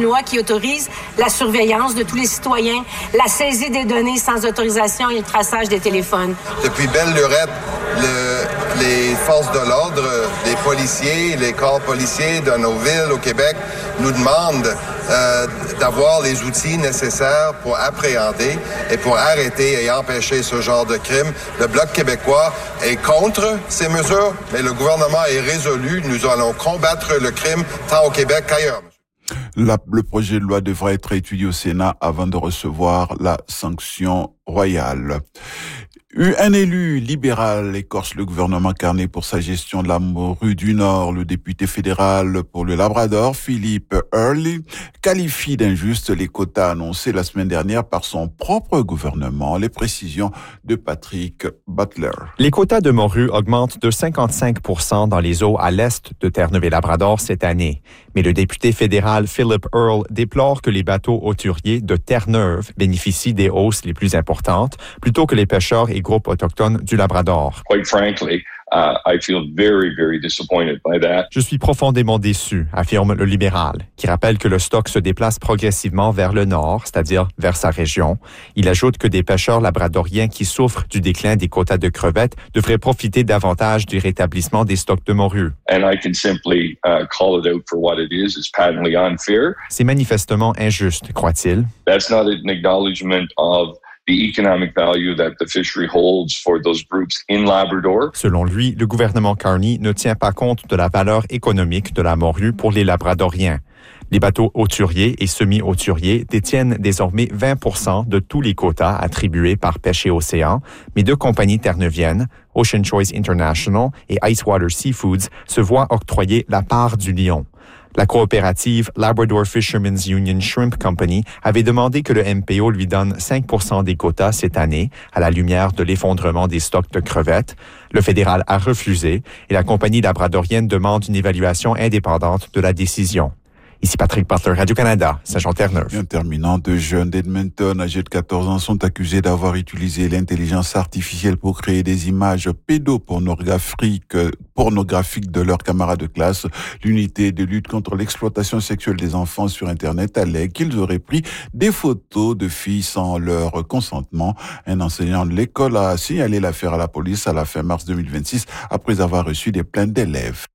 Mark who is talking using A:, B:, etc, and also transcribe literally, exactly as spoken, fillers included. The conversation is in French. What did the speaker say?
A: une loi qui autorise la surveillance de tous les citoyens, la saisie des données sans autorisation et le traçage des téléphones.
B: Depuis belle lurette, le, les forces de l'ordre, les policiers, les corps policiers de nos villes au Québec nous demandent euh, d'avoir les outils nécessaires pour appréhender et pour arrêter et empêcher ce genre de crime. Le Bloc québécois est contre ces mesures, mais le gouvernement est résolu. Nous allons combattre le crime tant au Québec qu'ailleurs.
C: La, le projet de loi devra être étudié au Sénat avant de recevoir la sanction royale. Un élu libéral écorche le gouvernement Carney pour sa gestion de la morue du Nord. Le député fédéral pour le Labrador, Philippe Hurley, qualifie d'injuste les quotas annoncés la semaine dernière par son propre gouvernement. Les précisions de Patrick Butler.
D: Les quotas de morue augmentent de cinquante-cinq pour cent dans les eaux à l'est de Terre-Neuve-et-Labrador cette année. Mais le député fédéral Philip Earle déplore que les bateaux hauturiers de Terre-Neuve bénéficient des hausses les plus importantes, plutôt que les pêcheurs et groupes autochtones du Labrador.
E: Quite frankly, uh, I feel very, very disappointed by that.
D: Je suis profondément déçu, affirme le libéral, qui rappelle que le stock se déplace progressivement vers le nord, c'est-à-dire vers sa région. Il ajoute que des pêcheurs labradoriens qui souffrent du déclin des quotas de crevettes devraient profiter davantage du rétablissement des stocks de morue.
E: And I can simply uh, call it out for what it is. It's patently unfair.
D: C'est manifestement injuste, croit-il.
E: That's not an acknowledgement of the economic value that the fishery holds for those groups in Labrador.
D: Selon lui, le gouvernement Carney ne tient pas compte de la valeur économique de la morue pour les Labradoriens. Les bateaux hauturiers et semi-hauturiers détiennent désormais vingt pour cent de tous les quotas attribués par Pêche et Océan, mais deux compagnies terre-neuviennes, Ocean Choice International et Icewater Seafoods, se voient octroyer la part du lion. La coopérative Labrador Fishermen's Union Shrimp Company avait demandé que le M P O lui donne cinq pour cent des quotas cette année, à la lumière de l'effondrement des stocks de crevettes. Le fédéral a refusé et la compagnie labradorienne demande une évaluation indépendante de la décision. Ici Patrick Butler, Radio-Canada, Saint-Jean-Terre-Neuve.
C: Un terminant de jeunes d'Edmonton âgés de quatorze ans sont accusés d'avoir utilisé l'intelligence artificielle pour créer des images pédopornographiques pornographiques de leurs camarades de classe. L'unité de lutte contre l'exploitation sexuelle des enfants sur Internet allègue qu'ils auraient pris des photos de filles sans leur consentement. Un enseignant de l'école a signalé l'affaire à la police à la fin mars deux mille vingt-six après avoir reçu des plaintes d'élèves.